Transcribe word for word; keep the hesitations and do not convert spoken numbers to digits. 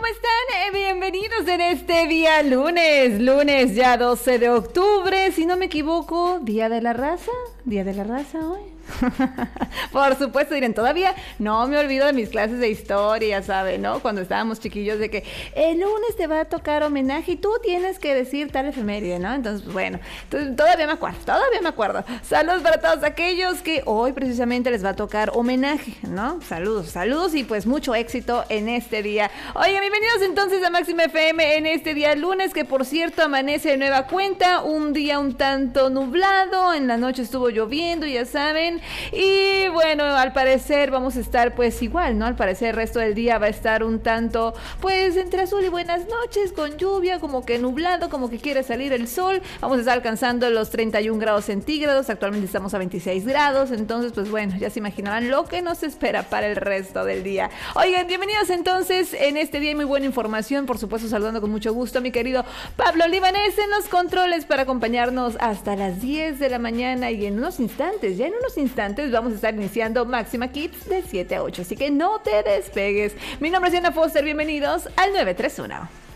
están? Eh, bienvenidos en este día lunes, lunes ya doce de octubre, si no me equivoco, Día de la Raza, Día de la Raza hoy. Por supuesto, dirán, todavía no me olvido de mis clases de historia, ¿saben? ¿No? Cuando estábamos chiquillos de que el lunes te va a tocar homenaje y tú tienes que decir tal efeméride, ¿no? Entonces, bueno, entonces, todavía me acuerdo, todavía me acuerdo. Saludos para todos aquellos que hoy precisamente les va a tocar homenaje, ¿no? Saludos, saludos y pues mucho éxito en este día. Oigan, bienvenidos entonces a Máxima F M en este día lunes, que por cierto amanece de nueva cuenta, un día un tanto nublado, en la noche estuvo lloviendo, ya saben. Y bueno, al parecer vamos a estar pues igual, ¿no? Al parecer el resto del día va a estar un tanto pues entre azul y buenas noches, con lluvia, como que nublado, como que quiere salir el sol. Vamos a estar alcanzando los treinta y un grados centígrados, actualmente estamos a veintiséis grados, entonces pues bueno, ya se imaginarán lo que nos espera para el resto del día. Oigan, bienvenidos entonces en este día, muy buena información, por supuesto saludando con mucho gusto a mi querido Pablo Libanés en los controles para acompañarnos hasta las diez de la mañana, y en unos instantes, ya en unos instantes vamos a estar iniciando Máxima Kids de siete a ocho, así que no te despegues. Mi nombre es Diana Foster, bienvenidos al nueve tres uno.